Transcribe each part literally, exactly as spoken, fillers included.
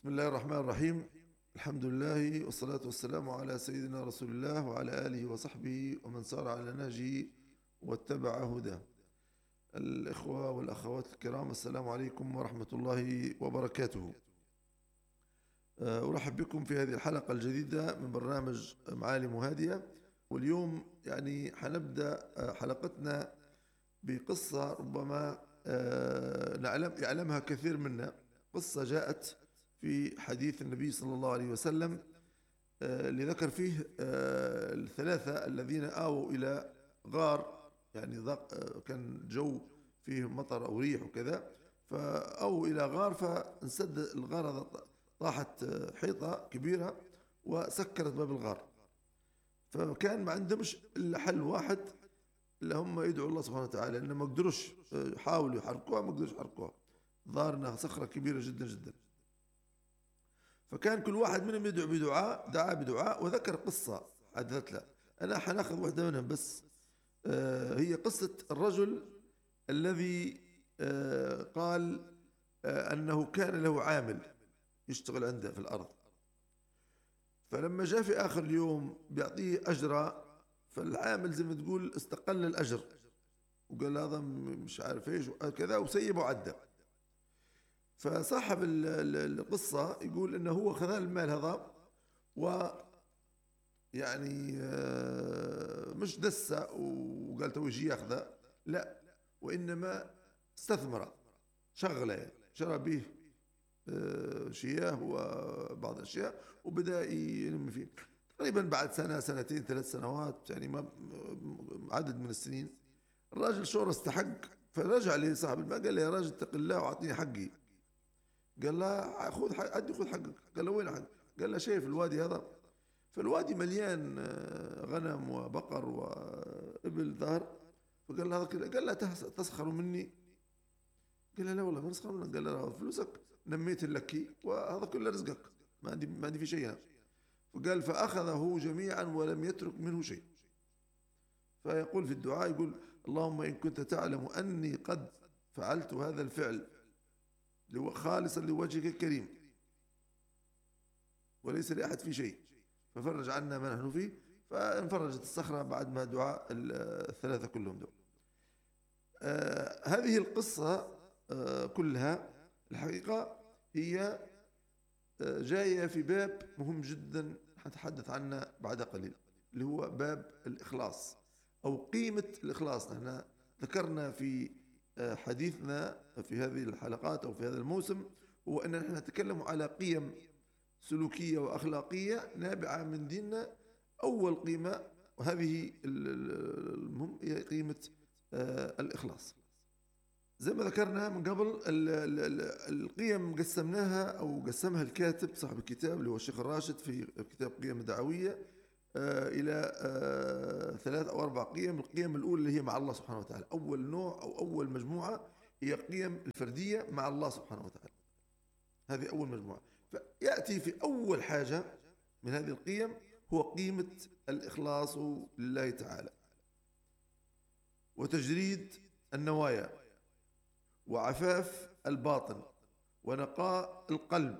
بسم الله الرحمن الرحيم. الحمد لله والصلاة والسلام على سيدنا رسول الله وعلى آله وصحبه ومن سار على نهجه واتبع هداه. الإخوة والأخوات الكرام، السلام عليكم ورحمة الله وبركاته. أرحب بكم في هذه الحلقة الجديدة من برنامج معالم هادية. واليوم يعني حنبدأ حلقتنا بقصة ربما نعلم يعلمها كثير منا. قصة جاءت في حديث النبي صلى الله عليه وسلم اللي ذكر فيه الثلاثة الذين آووا إلى غار، يعني كان الجو فيه مطر أو ريح وكذا، فأووا إلى غار فانسد الغار هذا، طاحت حيطة كبيرة وسكرت باب الغار. فكان ما عندهمش إلا حل واحد، اللي هم يدعوا الله سبحانه وتعالى، لأنه ما قدروش، حاولوا يحركوها ما قدروش يحركوها، ظهرنا صخرة كبيرة جدا جدا. فكان كل واحد منهم يدعو بدعاء، دعا بدعاء وذكر قصة حدثت له. أنا حناخذ واحدة منهم بس. آه هي قصة الرجل الذي آه قال آه أنه كان له عامل يشتغل عنده في الأرض، فلما جاء في آخر اليوم بيعطيه أجرة، فالعامل زي ما تقول استقل الأجر وقال هذا مش عارف ايش وكذا وسيب وعدى. فصاحب القصة يقول انه هو خذ المال هذا و يعني مش دسه وقال تو يجي ياخذه، لا، وانما استثمر، شغله، يعني شرى به شياه وبعض الاشياء وبدا ينمي فيه. تقريبا بعد سنه سنتين ثلاث سنوات، يعني ما عدد من السنين، الراجل شعر استحق، فرجع لصاحب المال قال له يا راجل اتق الله واعطيني حقي. قال له خذ حق، ادي خذ حقك. قال له وين حق؟ قال له شايف الوادي هذا؟ فالوادي مليان غنم وبقر وابل ظهر. فقال له هذا كذا. قال له تسخر مني؟ قال له لا والله ما نسخر منك. قال له فلوسك نميت لك وهذا كله رزقك، ما عندي ما عندي في شيء. فقال فاخذه جميعا ولم يترك منه شيء. فيقول في الدعاء، يقول اللهم ان كنت تعلم اني قد فعلت هذا الفعل خالصا لوجهك الكريم وليس لأحد في شيء، ففرج عنا ما نحن فيه. فانفرجت الصخرة بعد ما دعاء الثلاثة كلهم دول. آه هذه القصة آه كلها الحقيقة هي آه جاية في باب مهم جدا حنتحدث عنه بعد قليل، اللي هو باب الإخلاص أو قيمة الإخلاص. نحن ذكرنا في حديثنا في هذه الحلقات أو في هذا الموسم هو أن نحن نتكلم على قيم سلوكية وأخلاقية نابعة من ديننا. أول قيمة وهذه المهم هي قيمة الإخلاص. زي ما ذكرنا من قبل، القيم قسمناها أو قسمها الكاتب صاحب الكتاب اللي هو الشيخ الراشد في كتاب قيم دعوية إلى ثلاث أو أربع قيم. القيم الأولى اللي هي مع الله سبحانه وتعالى، أول نوع أو أول مجموعة هي قيم الفردية مع الله سبحانه وتعالى، هذه أول مجموعة. فيأتي في أول حاجة من هذه القيم هو قيمة الإخلاص لله تعالى، وتجريد النوايا، وعفاف الباطن، ونقاء القلب،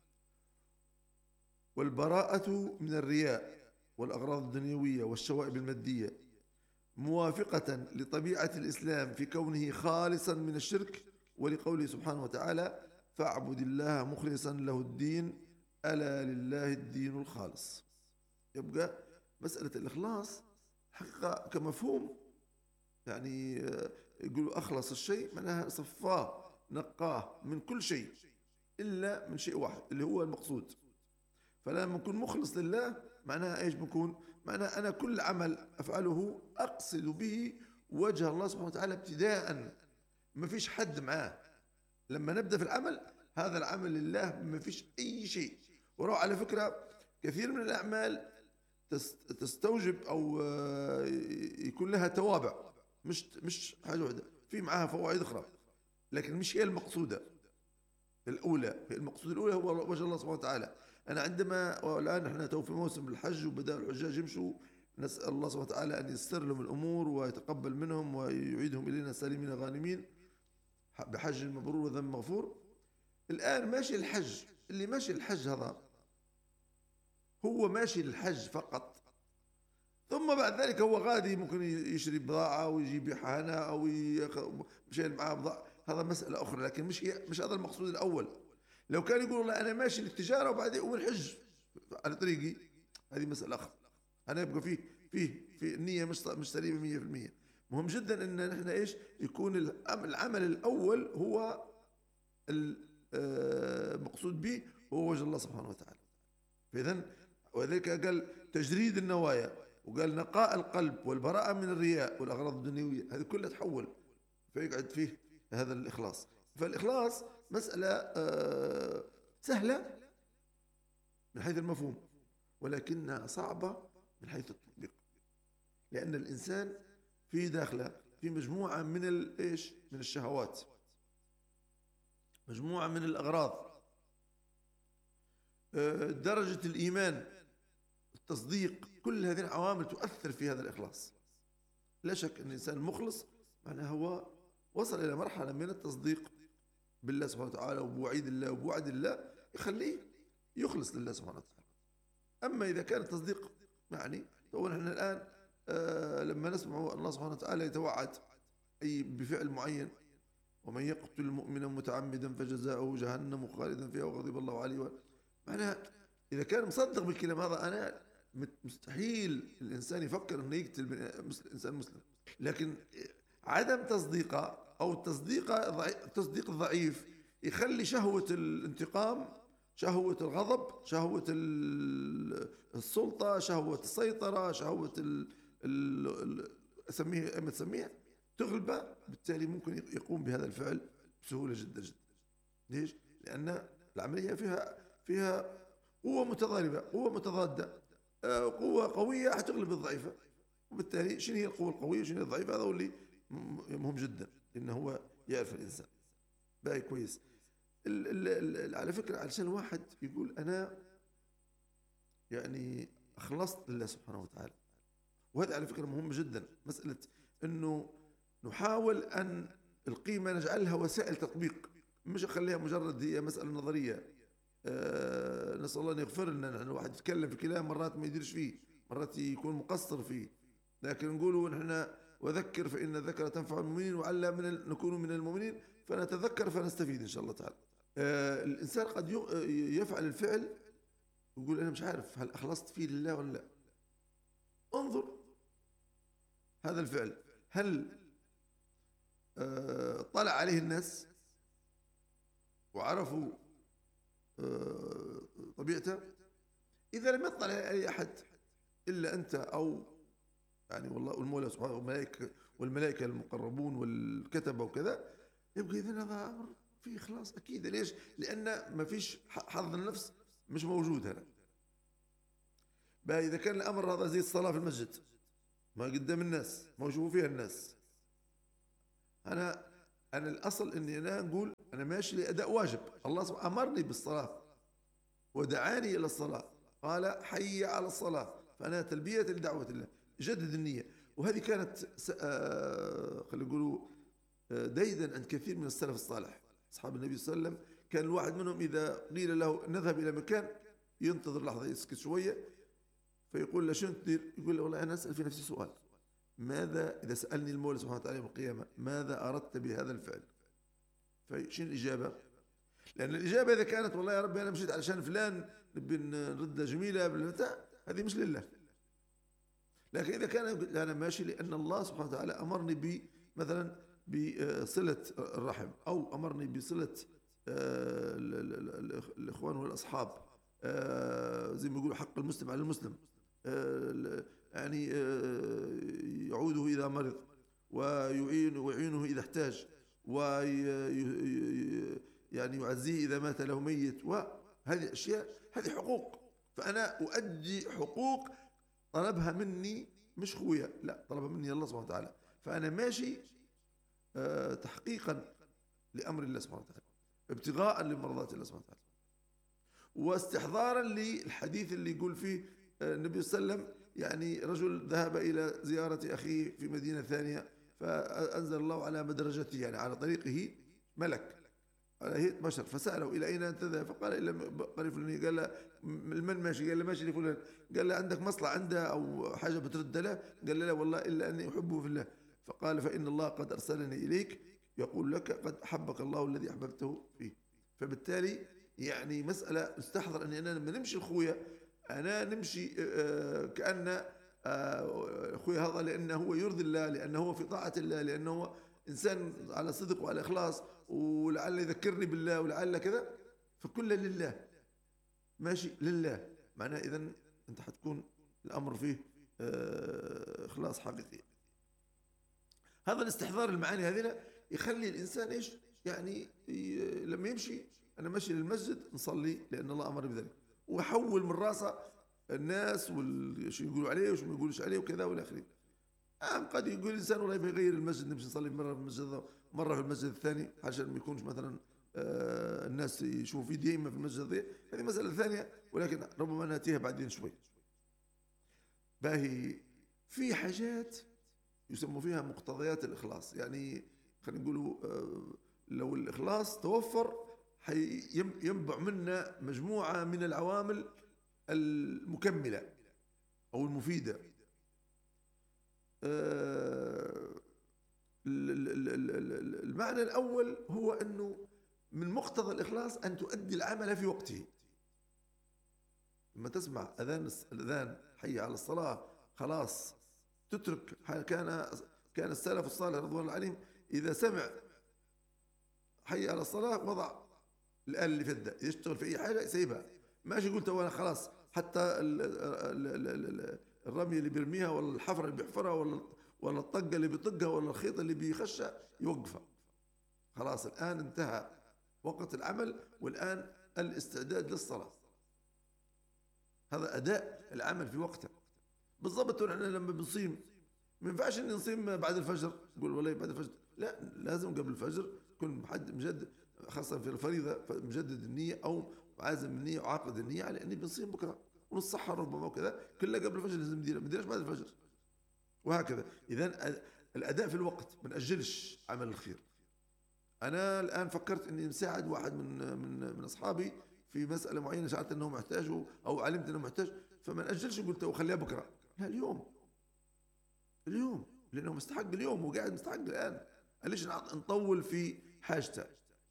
والبراءة من الرياء والأغراض الدنيوية والشوائب المادية، موافقة لطبيعة الإسلام في كونه خالصا من الشرك، ولقوله سبحانه وتعالى فاعبد الله مخلصا له الدين ألا لله الدين الخالص. يبقى مسألة الإخلاص حقيقة كمفهوم، يعني يقولوا أخلص الشيء معناها صفاه نقاه من كل شيء إلا من شيء واحد اللي هو المقصود. فلما نكون مخلص لله معناها ايش بكون؟ معناها انا كل عمل افعله اقصد به وجه الله سبحانه وتعالى ابتداء، ما فيش حد معاه. لما نبدا في العمل هذا العمل لله ما فيش اي شيء وراه. على فكره كثير من الاعمال تستوجب او يكون لها توابع، مش مش حاجه واحده، في معها فوائد اخرى، لكن مش هي المقصوده الاولى. المقصود الاولى هو وجه الله سبحانه وتعالى. أنا عندما والآن نحن تو في موسم الحج وبدأ الحجاج يمشوا، نسأل الله سبحانه وتعالى أن ييسر لهم الأمور ويتقبل منهم ويعيدهم إلينا سالمين غانمين بحج مبرور وذنب مغفور. الآن ماشي الحج اللي ماشي للحج هذا هو ماشي للحج فقط، ثم بعد ذلك هو غادي ممكن يشتري بضاعة ويجي يبيعها هنا أو يشيل معاه بضاعة، هذا مسألة أخرى، لكن مش هي مش هذا المقصود الأول. لو كان يقول والله أنا ماشي للتجارة وبعدين والحج على طريقي، هذه مسألة أخرى، أنا يبقى فيه فيه في النية مش مش سليمة مية في المية. مهم جدا أن نحن إيش يكون العمل الأول هو المقصود به هو وجه الله سبحانه وتعالى. فإذا وذلك قال تجريد النوايا، وقال نقاء القلب والبراءة من الرياء والأغراض الدنيوية، هذه كلها تحول فيقعد فيه هذا الإخلاص. فالإخلاص مسألة سهلة من حيث المفهوم، ولكنها صعبة من حيث التطبيق، لأن الإنسان في داخله في مجموعة من الإيش من الشهوات، مجموعة من الأغراض، درجة الإيمان، التصديق، كل هذه العوامل تؤثر في هذا الإخلاص. لا شك أن الإنسان المخلص معناه هو وصل إلى مرحلة من التصديق بالله سبحانه وتعالى وبوعيد الله وبوعد الله يخليه يخلص لله سبحانه وتعالى. أما إذا كان التصديق يعني فهو نحن الآن آه لما نسمع الله سبحانه وتعالى يتوعد أي بفعل معين، ومن يقتل مؤمنا متعمدا فجزاؤه جهنم خالدا فيها وغضب الله عليه، معناها إذا كان مصدق بالكلام هذا أنا مستحيل الإنسان يفكر أنه يقتل إنسان مسلم. لكن عدم تصديقه أو التصديق التصديق الضعيف يخلي شهوة الانتقام، شهوة الغضب، شهوة السلطة، شهوة السيطرة، شهوة أسميها أما تسميها تغلبه، بالتالي ممكن يقوم بهذا الفعل بسهولة جدا جدا. ليش؟ لأن العملية فيها فيها قوة متضاربة، قوة متضادة، قوة قوية حتغلب الضعيفة، وبالتالي شنو هي القوة القوية وشنو هي الضعيفة، هذا هو اللي مهم جدا إنه هو يعرف الإنسان. باقي كويس. ال ال ال على فكرة علشان واحد يقول أنا يعني أخلصت لله سبحانه وتعالى، وهذا على فكرة مهم جدا، مسألة إنه نحاول أن القيمة نجعلها وسائل تطبيق، مش أخليها مجرد هي مسألة نظرية. أه نسأل الله أن يغفر لنا، نحن الواحد يتكلم في كلام مرات ما يديرش فيه، مرات يكون مقصر فيه، لكن نقولوا نحن وذكر فإن الذكر تنفع المؤمنين وعلى من نكون من المؤمنين فنتذكر فنستفيد إن شاء الله تعالى. أه الإنسان قد يفعل الفعل ويقول أنا مش عارف هل أخلصت فيه لله ولا لا. انظر هذا الفعل هل أه طلع عليه الناس وعرفوا أه طبيعته؟ إذا لم يطلع عليه أحد إلا أنت أو يعني والله المولى سبحانه والملائكة والملائكة المقربون والكتبة وكذا، يبقى إذن هذا أمر فيه إخلاص أكيد. ليش؟ لأن ما فيش حظ النفس مش موجود هنا. بقى إذا كان الأمر هذا زي الصلاة في المسجد ما قدام الناس ما يشوفوا فيها الناس، أنا أنا الأصل إني أنا نقول أنا ماشي لأداء واجب، الله سبحانه أمرني بالصلاة ودعاني إلى الصلاة، قال حي على الصلاة، فأنا تلبية لدعوة الله، جدد النية. وهذه كانت آه خلينا نقولوا آه ديدا عند كثير من السلف الصالح أصحاب النبي صلى الله عليه وسلم. كان الواحد منهم إذا قيل له نذهب إلى مكان ينتظر لحظة يسكت شوية فيقول له شنو تدير؟ يقول له والله أنا أسأل في نفسي سؤال، ماذا إذا سألني المولى سبحانه وتعالى يوم القيامة ماذا أردت بهذا الفعل؟ فشنو الإجابة؟ لأن الإجابة إذا كانت والله يا ربي أنا مشيت علشان فلان نبي نرد جميلة بالمتاع، هذه مش لله. لكن إذا كان أنا ماشي لأن الله سبحانه وتعالى أمرني ب مثلا بصلة الرحم، أو أمرني بصلة الإخوان والأصحاب، زي ما يقولوا حق المسلم على المسلم، يعني يعوده إذا مرض ويعين ويعينه إذا احتاج، ويعني يعزيه إذا مات له ميت، وهذه أشياء هذه حقوق، فأنا أؤدي حقوق طلبها مني مش خويا، لا طلبها مني الله سبحانه وتعالى، فأنا ماشي تحقيقا لأمر الله سبحانه وتعالى، ابتغاء لمرضات الله سبحانه وتعالى، واستحضارا للحديث اللي يقول فيه النبي صلى الله عليه وسلم يعني رجل ذهب إلى زيارة أخيه في مدينة ثانية فأنزل الله على مدرجته يعني على طريقه ملك على هيئة بشر، فسأله إلى أين أنت ذاهب؟ فقال إلى قرية فلانية. قال له من ماشي؟ قال له ماشي لفلان. قال له عندك مصلحة عنده أو حاجة بترد له؟ قال له لا والله إلا أني أحبه في الله. فقال فإن الله قد أرسلني إليك يقول لك قد أحبك الله الذي أحببته فيه. فبالتالي يعني مسألة استحضر أني أنا لما نمشي لخويا أنا نمشي آه، كأن آه، أخويا هذا لأنه هو يرضي الله، لأنه هو في طاعة الله، لأنه هو إنسان على صدق وعلى إخلاص، ولعل يذكرني بالله ولعل كذا، فكل لله ماشي لله. معناه إذن أنت حتكون الأمر فيه آه، إخلاص حقيقي. هذا الاستحضار المعاني هذه يخلي الإنسان إيش يعني لما يمشي أنا ماشي للمسجد نصلي لأن الله أمر بذلك، ويحول من راسه الناس وشو يقولوا عليه وشو ما يقولوش عليه وكذا والى اخره. أم قد يقول الإنسان والله يغير المسجد، نمشي نصلي مرة في المسجد مرة في المسجد الثاني عشان ما يكونش مثلا آه الناس يشوفوا في ديما في المسجد ذي، هذه مسألة ثانية ولكن ربما نأتيها بعدين شوي. باهي في حاجات يسموا فيها مقتضيات الإخلاص، يعني خلينا نقولوا آه لو الإخلاص توفر ينبع منا مجموعة من العوامل المكملة أو المفيدة. المعنى الأول هو أنه من مقتضى الإخلاص أن تؤدي العمل في وقته. لما تسمع أذان الأذان حي على الصلاة خلاص تترك. كان كان السلف الصالح رضوان الله عليهم إذا سمع حي على الصلاة وضع الآلة اللي في يده يشتغل في أي حاجة يسيبها، ماشي يقول تو أنا خلاص حتى الرمية اللي بيرميها ولا الحفرة اللي بيحفرها ولا ولا الطقة اللي بيطقها ولا الخيط اللي بيخشها يوقفها. خلاص الآن انتهى وقت العمل والآن الاستعداد للصلاة. هذا أداء العمل في وقته بالضبط. نحن لما بنصيم ما ينفعش إن نصيم بعد الفجر نقول والله بعد الفجر، لا لازم قبل الفجر كن مجدد، خاصة في الفريضة مجدد النية أو عازم النية وعاقد النية على إني بنصيم بكرة ونصحى ربما وكذا، كلها قبل الفجر لازم نديرها، ما نديرهاش بعد الفجر وهكذا. إذن الأداء في الوقت ما نأجلش عمل الخير. أنا الآن فكرت إني مساعد واحد من من من أصحابي في مسألة معينة شعرت أنه محتاج أو علمت أنه محتاج، فما نأجلش قلت خليها بكرة، لا اليوم اليوم لأنه مستحق اليوم وقاعد مستحق الآن. ليش نطول في حاجته؟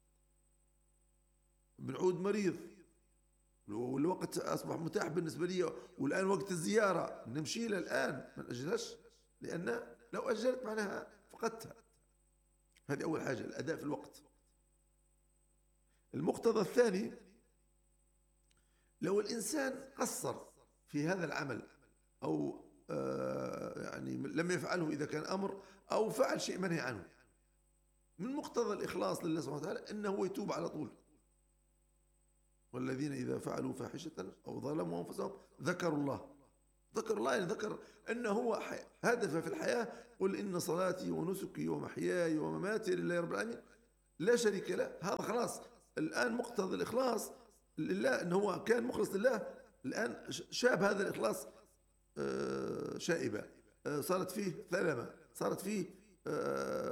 بنعود مريض والوقت أصبح متاح بالنسبة لي والآن وقت الزيارة نمشي له الآن ما نأجلهاش، لأن لو أجلت معناها فقدتها. هذه أول حاجة الأداء في الوقت. المقتضى الثاني لو الإنسان قصر في هذا العمل أو آه يعني لم يفعله إذا كان أمر أو فعل شيء منهي عنه، من مقتضى الإخلاص لله سبحانه وتعالى أنه يتوب على طول. والذين إذا فعلوا فاحشة أو ظلموا أنفسهم ذكروا الله. ذكر الله يعني ذكر أنه هو هدف في الحياة. قل إن صلاتي ونسكي ومحياي ومماتي لله رب العالمين لا شريك له. هذا خلاص الآن مقتضى الإخلاص لله أنه هو كان مخلص لله، الآن شاب هذا الإخلاص شائبة، صارت فيه ثلمة، صارت فيه